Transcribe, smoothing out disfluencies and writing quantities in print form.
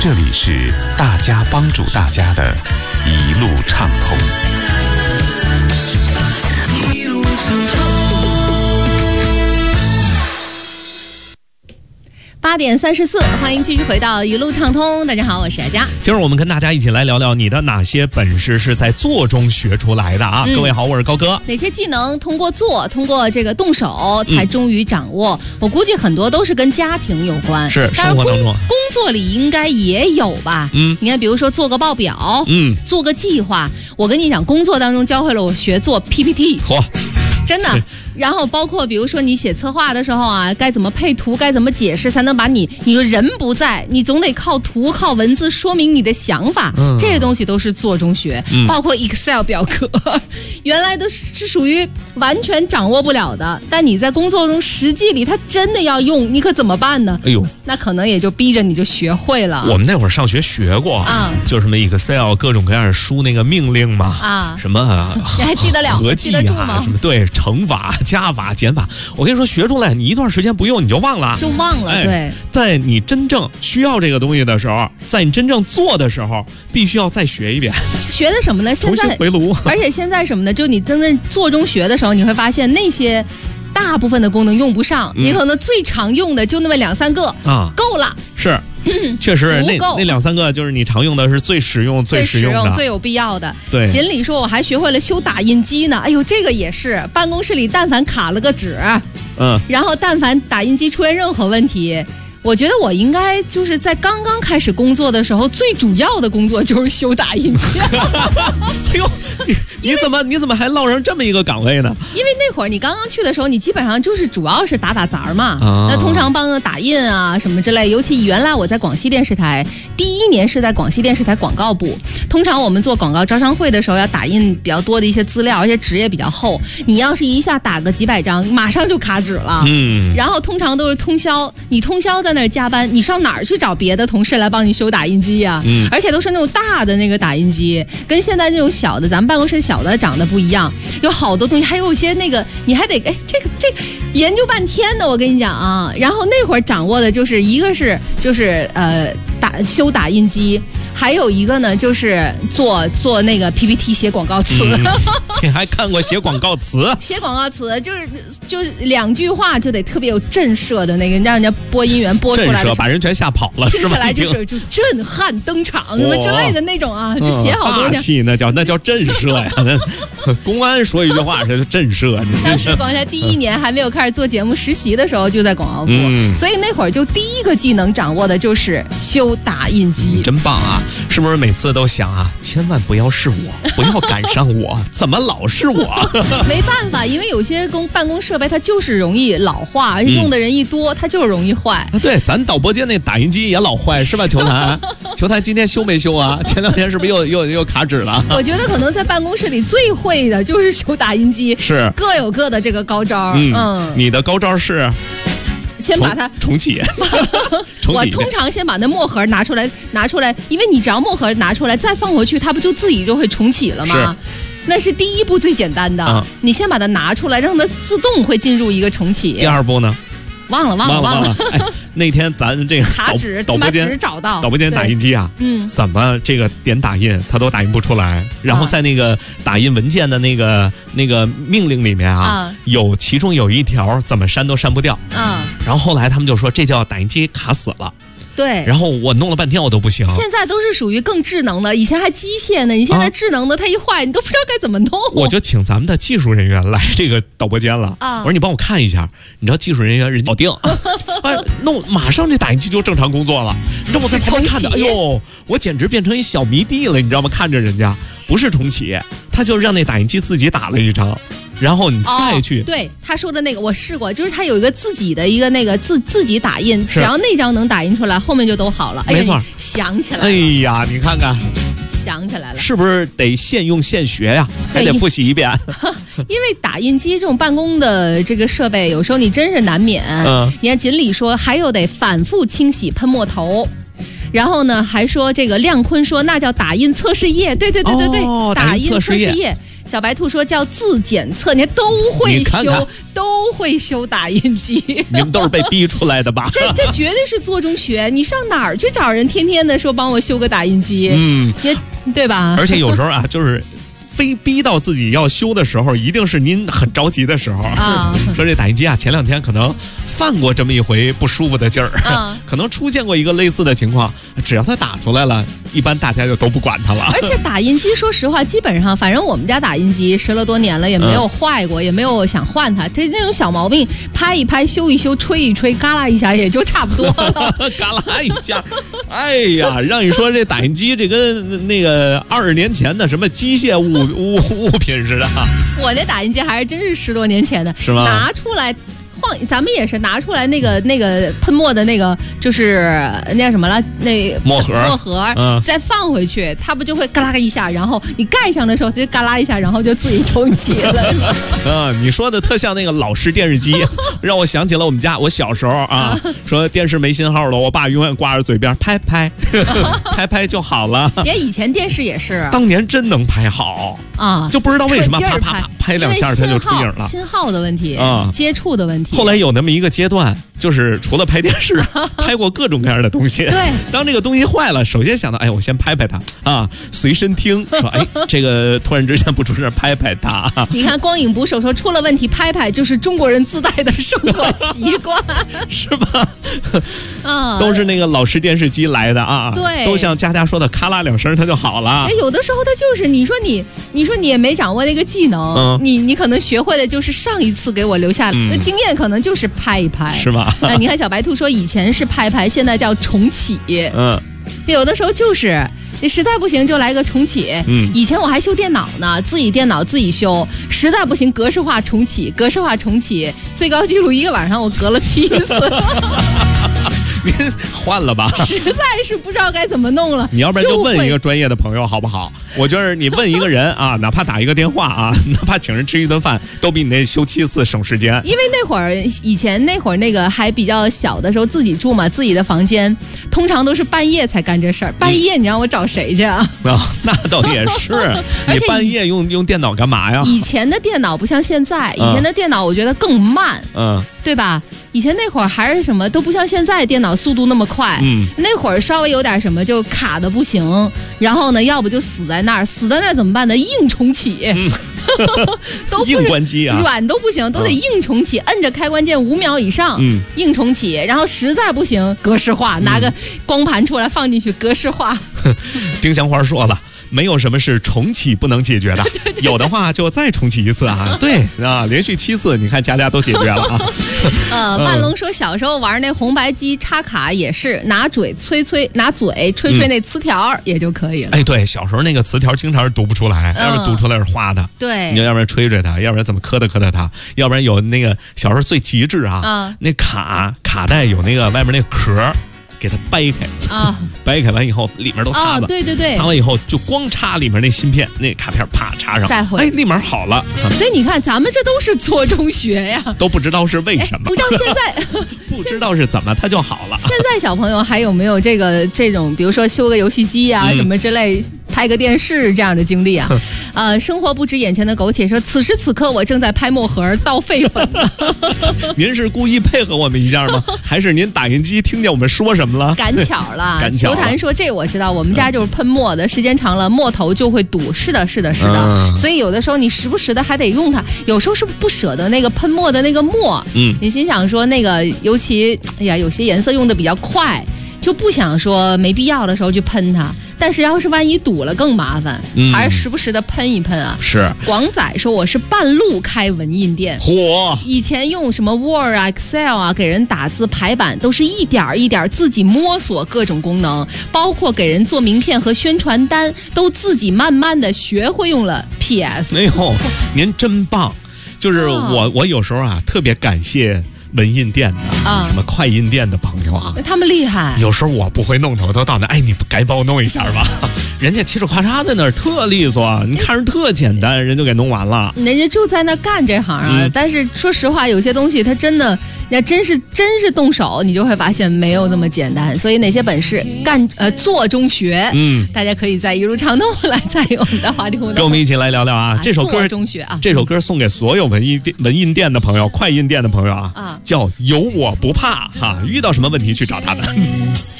这里是大家帮助大家的一路畅通。 一路畅通。 8点34，欢迎继续回到一路畅通。大家好，我是阿佳。 今儿我们跟大家一起来聊聊你的哪些本事是在做中学出来的啊！各位好，我是高哥。 哪些技能通过做，通过这个动手才终于掌握？我估计很多都是跟家庭有关， 是生活当中工作里应该也有吧？你看，比如说做个报表，做个计划。我跟你讲，工作当中教会了我学做 PPT。 嚯， 真的。然后包括比如说你写策划的时候啊，该怎么配图，该怎么解释，才能把你说人不在，你总得靠图靠文字说明你的想法，这些东西都是做中学，包括 Excel 表格，原来都是属于完全掌握不了的，但你在工作中实际里它真的要用，你可怎么办呢？ 哎呦， 那可能也就逼着你就学会了。 我们那会儿上学学过啊，就是什么 Excel 各种各样输那个命令嘛，啊，什么你还记得了？ 合计啊，什么对乘法、加法、减法，我跟你说，学出来你一段时间不用你就忘了， 对。 在你真正需要这个东西的时候，在你真正做的时候，必须要再学一遍。 学的什么呢？现在重新回炉。 而且现在什么呢？就你真正做中学的时候，你会发现那些大部分的功能用不上，你可能最常用的就那么2-3个啊，够了。 是。确实，那2-3个就是你常用的，是最实用、最实用的、 最有必要的。 对， 锦鲤说我还学会了修打印机呢。哎呦，这个也是，办公室里但凡卡了个纸，然后但凡打印机出现任何问题，我觉得我应该就是在刚刚开始工作的时候，最主要的工作就是修打印机。 哎呦，你怎么还落上这么一个岗位呢？ 因为那会儿你刚刚去的时候，你基本上就是主要是打杂嘛，那通常帮着打印啊什么之类。尤其原来我在广西电视台，第1年是在广西电视台广告部。通常我们做广告招商会的时候，要打印比较多的一些资料，而且纸也比较厚。你要是一下打个几百张，马上就卡纸了。然后通常都是通宵，你通宵在那儿加班，你上哪儿去找别的同事来帮你修打印机呀？而且都是那种大的那个打印机，跟现在那种小的，咱们办公室小的长得不一样，有好多东西，还有一些那个你还得这个研究半天的，我跟你讲啊。然后那会儿掌握的就是一个是修打印机，还有一个呢就是做那个 PPT 写广告词。 你还看过写广告词？写广告词就是2句话就得特别有震慑的那个，让人家播音员播出来的， 震慑把人全吓跑了， 听起来就震撼登场什么之类的那种啊，就写好多。 大气那叫震慑呀！公安说一句话是震慑。 当时广厦第1年还没有开始做节目实习的时候，就在广告部，所以那会儿就第一个技能掌握的就是修打印机。 真棒啊！是不是每次都想啊，千万不要是我，不要赶上我，怎么老是我？ 没办法，因为有些办公设备它就是容易老化，而且用的人一多，它就容易坏。 对，咱导播间那打印机也老坏，是吧？球坛，球坛今天修没修啊？前2天是不是又卡纸了？ 我觉得可能在办公室里最会的就是修打印机， 是各有各的这个高招。 你的高招是？ 先把它重启。 我通常先把那墨盒拿出来，因为你只要墨盒拿出来再放回去，它不就自己就会重启了吗？那是第一步最简单的，你先把它拿出来，让它自动会进入一个重启。 第2步呢？ 忘了。 哎，那天咱这个卡纸导播间打印机啊，怎么这个点打印它都打印不出来，然后在那个打印文件的那个命令里面啊，其中有一条怎么删都删不掉，然后后来他们就说这叫打印机卡死了。 对， 然后我弄了半天我都不行。 现在都是属于更智能的，以前还机械呢，你现在智能的它一坏你都不知道该怎么弄。 我就请咱们的技术人员来这个导播间了，我说你帮我看一下，你知道技术人员人搞定，弄马上这打印机就正常工作了。你知道我在旁边看的，哎呦，我简直变成一小迷弟了，你知道吗？看着人家不是重启，他就让那打印机自己打了一张。然后你再去， 对他说的那个我试过，就是他有一个自己的一个那个自己打印，只要那张能打印出来，后面就都好了。 没错， 想起来了。 哎呀，你看看， 想起来了， 是不是得现用现学呀？还得复习一遍。 因为打印机这种办公的这个设备，有时候你真是难免。你看锦鲤说还有得反复清洗喷墨头。然后呢，还说这个亮坤说那叫打印测试页，对，打印测试页。 小白兔说叫自检测，你看都会修， 你看看都会修打印机。 你们都是被逼出来的吧？ 这绝对是做中学，你上哪儿去找人天天的说帮我修个打印机？对吧？ 而且有时候啊，就是非逼到自己要修的时候，一定是您很着急的时候啊。说这打印机啊，前2天可能犯过这么一回不舒服的劲儿，可能出现过一个类似的情况。只要它打出来了，一般大家就都不管它了。 而且打印机，说实话，基本上反正我们家打印机10了多年了，也没有坏过，也没有想换它。这那种小毛病，拍一拍、修一修、吹一吹，嘎啦一下也就差不多了。 嘎啦一下，哎呀，让你说这打印机，这跟那个20年前的什么机械物品似的。 我那打印机还是真是10多年前的， 是吗？ 拿出来。咱们也是拿出来那个喷墨的那个，就是那叫什么了？那墨盒， 再放回去，它不就会嘎啦一下，然后你盖上的时候，直接嘎啦一下，然后就自己重启了。 你说的特像那个老式电视机，让我想起了我小时候啊，说电视没信号了，我爸永远挂着嘴边拍拍拍拍就好了。 也以前电视也是， 当年真能拍好啊，就不知道为什么啪啪啪拍2下它就出影了。 信号的问题啊，接触的问题。 后来有那么一个阶段，就是除了拍电视，拍过各种各样的东西。 对， 当这个东西坏了，首先想到，哎，我先拍拍它啊，随身听，说，哎，这个突然之间不出声，拍拍它。 你看光影捕手说出了问题，拍拍就是中国人自带的生活习惯， 是吧？都是那个老式电视机来的啊。 对， 都像佳佳说的，咔啦2声它就好了。 哎，有的时候它就是，你说你也没掌握那个技能，你可能学会的就是上一次给我留下的经验，可能就是拍一拍， 是吧？ 你看小白兔说以前是拍拍，现在叫重启。有的时候就是你实在不行就来个重启。以前我还修电脑呢，自己电脑自己修，实在不行格式化重启，最高纪录1个晚上我隔了7次。 您换了吧， 实在是不知道该怎么弄了。 你要不然就问一个专业的朋友好不好？我觉得你问一个人啊，哪怕打一个电话啊，哪怕请人吃一顿饭，都比你那修7次省时间。 因为以前那会儿那个还比较小的时候，自己住嘛，自己的房间，通常都是半夜才干这事儿。半夜你让我找谁去啊？ 那倒也是。你半夜用电脑干嘛呀？ 以前的电脑不像现在，以前的电脑我觉得更慢，对吧？以前那会儿还是什么都不像现在电脑速度那么快，那会儿稍微有点什么就卡的不行，然后呢，要不就死在那儿怎么办呢？硬重启，都硬关机啊， 软都不行，都得硬重启，摁着开关键5秒以上，硬重启，然后实在不行格式化，拿个光盘出来放进去格式化。 丁香花说了。没有什么是重启不能解决的，有的话就再重启1次啊。对啊，连续7次，你看家都解决了啊。 万龙说小时候玩那红白机插卡也是拿嘴吹吹那磁条也就可以了。 哎，对，小时候那个磁条经常是读不出来，要不然读出来是花的。 对， 你要不然吹它，要不然怎么磕它，要不然有那个小时候最极致啊，那卡带有那个外面那个壳。给它掰开啊，掰开完以后里面都擦了， 对， 擦完以后就光插里面那芯片，那卡片啪插上， 再回， 哎，立马好了。 所以你看，咱们这都是做中学呀， 都不知道是为什么， 不知道现在不知道是怎么它就好了。 现在小朋友还有没有这种，比如说修个游戏机啊什么之类，拍个电视这样的经历啊？生活不止眼前的苟且，说此时此刻我正在拍墨盒倒废粉呢。 您是故意配合我们一下吗？还是您打印机听见我们说什么了？ 赶巧了。球坛说这我知道，我们家就是喷墨的，时间长了墨头就会堵。是的。所以有的时候你时不时的还得用它，有时候是不舍得那个喷墨的那个墨。你心想说那个，尤其有些颜色用的比较快，就不想说没必要的时候去喷它。但是要是万一堵了更麻烦，还是时不时的喷一喷啊。 是。 广仔说我是半路开文印店，以前用什么 Word 啊 Excel 啊给人打字排版都是一点一点自己摸索各种功能，包括给人做名片和宣传单都自己慢慢的学会用了 PS。 哎呦，您真棒！就是我有时候啊特别感谢文印店的什么快印店的朋友啊， 他们厉害。 有时候我不会弄它，我都到那，哎，你该帮我弄一下吧。人家嘁哧咔嚓在那儿特利索，你看着特简单，人就给弄完了。 人家就在那干这行啊。但是说实话，有些东西它真的要真是动手，你就会发现没有这么简单。所以哪些本事做中学，大家可以在一路畅通来参与我们的话题互动。 跟我们一起来聊聊啊，这首歌中学啊， 这首歌送给所有文印店的朋友、快印店的朋友啊，叫有我不怕哈，遇到什么问题去找他们。